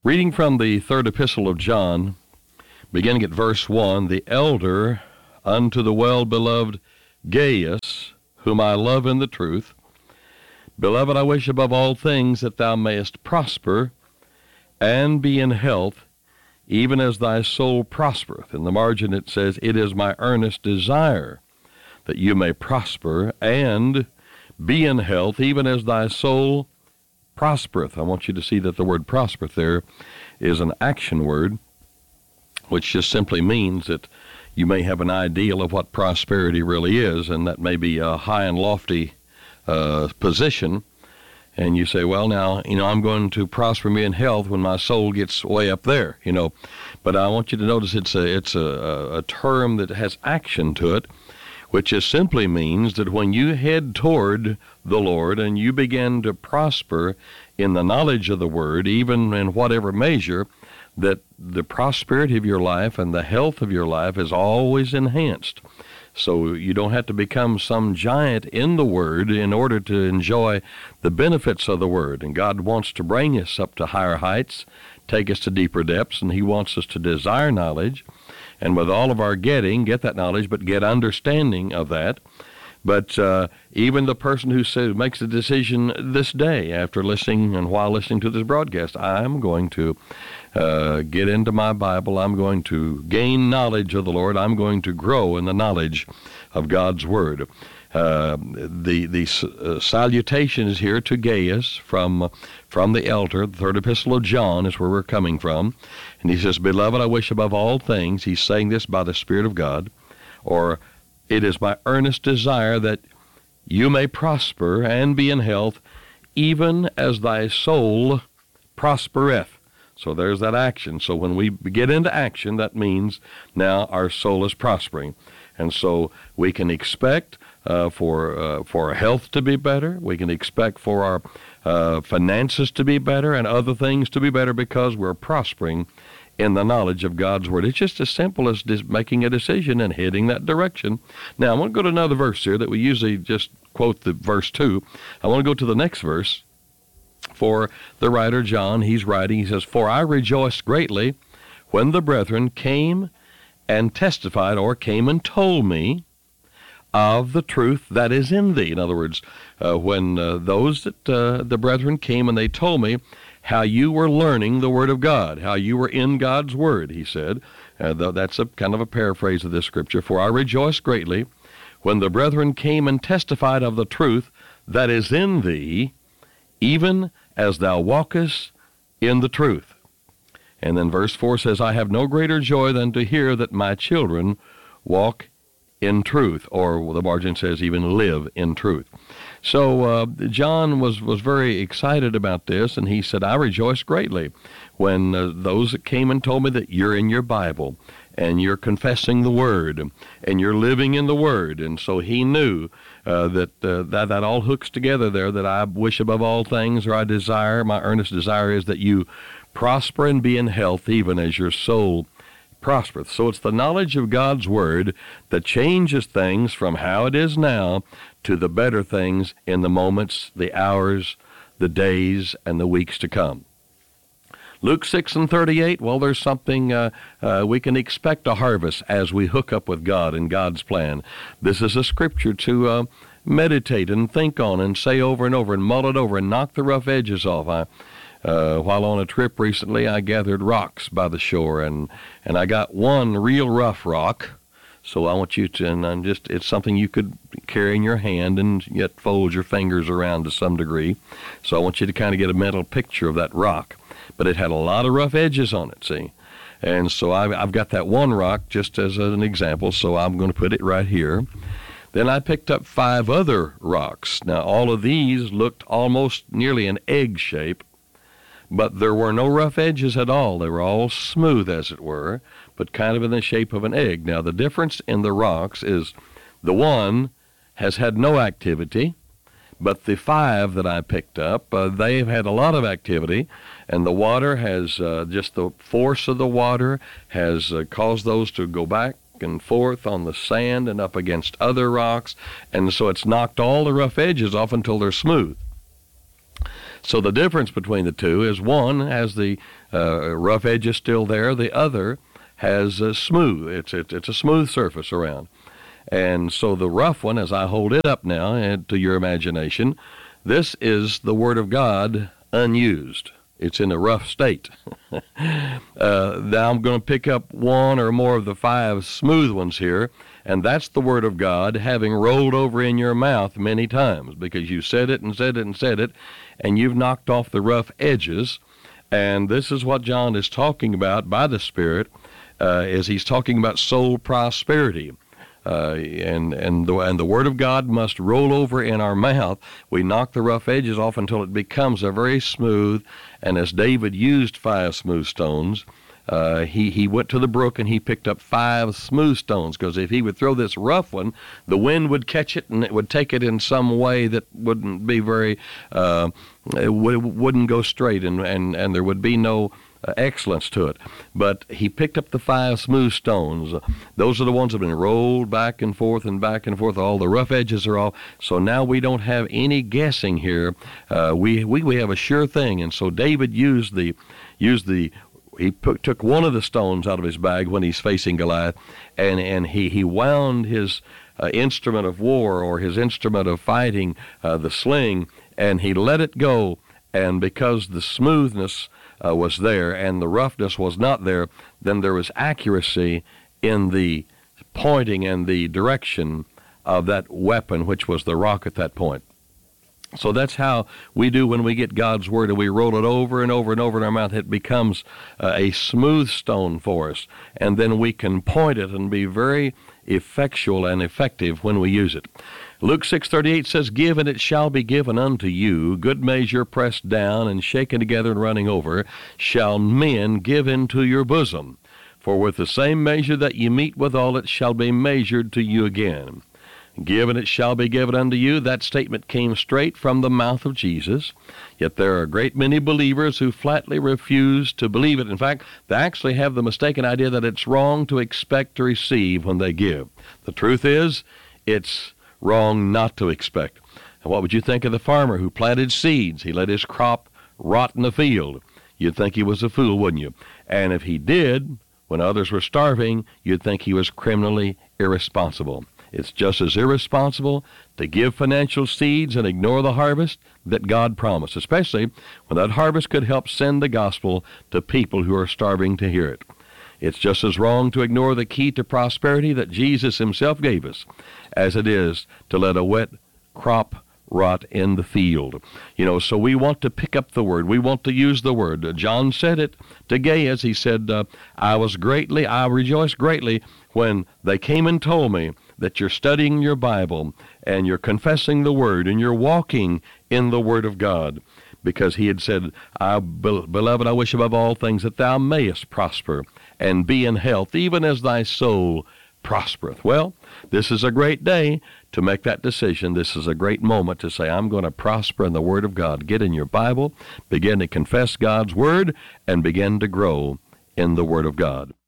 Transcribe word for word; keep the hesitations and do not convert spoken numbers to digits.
Reading from the third epistle of John, beginning at verse one, the elder unto the well-beloved Gaius, whom I love in the truth. Beloved, I wish above all things that thou mayest prosper and be in health, even as thy soul prospereth. In the margin it says, it is my earnest desire that you may prosper and be in health, even as thy soul prospereth. I want you to see that the word prospereth there is an action word, which just simply means that you may have an ideal of what prosperity really is, and that may be a high and lofty uh, position. And you say, well, now, you know, I'm going to prosper me in health when my soul gets way up there, you know. But I want you to notice it's a it's a, a term that has action to it, which just simply means that when you head toward the Lord and you begin to prosper in the knowledge of the Word, even in whatever measure, that the prosperity of your life and the health of your life is always enhanced. So you don't have to become some giant in the Word in order to enjoy the benefits of the Word. And God wants to bring us up to higher heights, take us to deeper depths, and He wants us to desire knowledge. And with all of our getting, get that knowledge, but get understanding of that. But uh, even the person who says, makes a decision this day after listening and while listening to this broadcast, I'm going to uh, get into my Bible, I'm going to gain knowledge of the Lord, I'm going to grow in the knowledge of God's Word. Uh, the the uh, salutation is here to Gaius from from the elder. The third epistle of John is where we're coming from. And he says, Beloved, I wish above all things, he's saying this by the Spirit of God, or it is my earnest desire that you may prosper and be in health, even as thy soul prospereth. So there's that action. So when we get into action, that means now our soul is prospering. And so we can expect uh, for uh, for our health to be better. We can expect for our uh, finances to be better and other things to be better because we're prospering in the knowledge of God's Word. It's just as simple as just making a decision and heading that direction. Now, I want to go to another verse here that we usually just quote the verse two. I want to go to the next verse. For the writer John, he's writing, he says, For I rejoiced greatly when the brethren came and testified, or came and told me of the truth that is in thee. In other words, uh, when uh, those that uh, the brethren came and they told me how you were learning the Word of God, how you were in God's Word, he said. Uh, though that's a kind of a paraphrase of this scripture. For I rejoiced greatly when the brethren came and testified of the truth that is in thee, even as thou walkest in the truth. And then verse four says, I have no greater joy than to hear that my children walk in truth, or the margin says even live in truth. So uh, John was, was very excited about this, and he said, I rejoice greatly when uh, those that came and told me that you're in your Bible, and you're confessing the Word, and you're living in the Word. And so he knew uh, that, uh, that that all hooks together there, that I wish above all things, or I desire, my earnest desire is that you prosper and be in health, even as your soul prospereth. So it's the knowledge of God's Word that changes things from how it is now to the better things in the moments, the hours, the days, and the weeks to come. Luke six and thirty-eight, well, there's something uh, uh, we can expect a harvest as we hook up with God and God's plan. This is a scripture to uh, meditate and think on and say over and over and mull it over and knock the rough edges off. I Uh, while on a trip recently, I gathered rocks by the shore, and, and I got one real rough rock. So I want you to, and I'm just, it's something you could carry in your hand and yet fold your fingers around to some degree. So I want you to kind of get a mental picture of that rock. But it had a lot of rough edges on it, see? And so I've, I've got that one rock just as an example, so I'm going to put it right here. Then I picked up five other rocks. Now, all of these looked almost nearly an egg shape, but there were no rough edges at all. They were all smooth, as it were, but kind of in the shape of an egg. Now, the difference in the rocks is the one has had no activity, but the five that I picked up, uh, they've had a lot of activity, and the water has, uh, just the force of the water has uh, caused those to go back and forth on the sand and up against other rocks, and so it's knocked all the rough edges off until they're smooth. So the difference between the two is one has the uh, rough edges still there, the other has a smooth. It's, it's, it's a smooth surface around. And so the rough one, as I hold it up now and to your imagination, this is the Word of God unused. It's in a rough state. uh, now I'm going to pick up one or more of the five smooth ones here, and that's the Word of God having rolled over in your mouth many times because you said it and said it and said it, and you've knocked off the rough edges. And this is what John is talking about by the Spirit, uh, is he's talking about soul prosperity. Uh, and and the and the Word of God must roll over in our mouth. We knock the rough edges off until it becomes a very smooth. And as David used five smooth stones, uh, he he went to the brook and he picked up five smooth stones. Because if he would throw this rough one, the wind would catch it and it would take it in some way that wouldn't be very, uh, it w- wouldn't go straight, and and and there would be no Uh, excellence to it. But he picked up the five smooth stones. Those are the ones that have been rolled back and forth and back and forth. All the rough edges are off. So now we don't have any guessing here. Uh, we, we we have a sure thing. And so David used the used the he put, took one of the stones out of his bag when he's facing Goliath, and and he he wound his uh, instrument of war, or his instrument of fighting, uh, the sling, and he let it go. And because the smoothness Uh, was there and the roughness was not there, then there was accuracy in the pointing and the direction of that weapon, which was the rock at that point. So that's how we do when we get God's Word and we roll it over and over and over in our mouth. It becomes uh, a smooth stone for us, and then we can point it and be very effectual and effective when we use it. Luke six thirty-eight says, "Give, and it shall be given unto you. Good measure, pressed down and shaken together and running over, shall men give into your bosom. For with the same measure that ye meet withal, it shall be measured to you again. Give, and it shall be given unto you." That statement came straight from the mouth of Jesus. Yet there are a great many believers who flatly refuse to believe it. In fact, they actually have the mistaken idea that it's wrong to expect to receive when they give. The truth is, it's wrong not to expect. And what would you think of the farmer who planted seeds? He let his crop rot in the field. You'd think he was a fool, wouldn't you? And if he did, when others were starving, you'd think he was criminally irresponsible. It's just as irresponsible to give financial seeds and ignore the harvest that God promised, especially when that harvest could help send the gospel to people who are starving to hear it. It's just as wrong to ignore the key to prosperity that Jesus himself gave us as it is to let a wet crop rot in the field. You know, so we want to pick up the Word. We want to use the Word. John said it to Gaius. He said, uh, I was greatly, I rejoiced greatly when they came and told me that you're studying your Bible and you're confessing the Word and you're walking in the Word of God. Because he had said, I, Beloved, I wish above all things that thou mayest prosper and be in health, even as thy soul prospereth. Well, this is a great day to make that decision. This is a great moment to say, I'm going to prosper in the Word of God. Get in your Bible, begin to confess God's Word, and begin to grow in the Word of God.